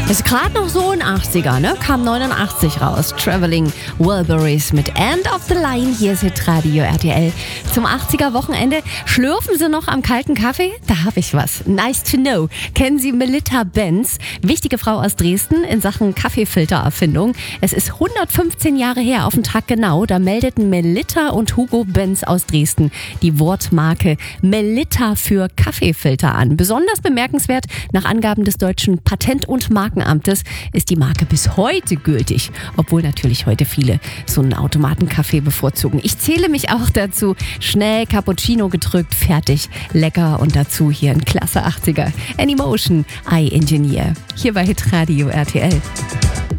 Ist gerade noch so ein 80er, ne? Kam 89 raus. Traveling Wilburys mit End of the Line. Hier ist Hitradio RTL. Zum 80er Wochenende schlürfen Sie noch am kalten Kaffee? Da habe ich was. Nice to know. Kennen Sie Melitta Benz? Wichtige Frau aus Dresden in Sachen Kaffeefiltererfindung. Es ist 115 Jahre her, auf den Tag genau. Da meldeten Melitta und Hugo Benz aus Dresden die Wortmarke Melitta für Kaffeefilter an. Besonders bemerkenswert, nach Angaben des deutschen Patent- und Markenamtes ist die Marke bis heute gültig, obwohl natürlich heute viele so einen Automatenkaffee bevorzugen. Ich zähle mich auch dazu. Schnell Cappuccino gedrückt, fertig, lecker und dazu hier ein klasse 80er. Anymotion, I Engineer. Hier bei Hitradio RTL.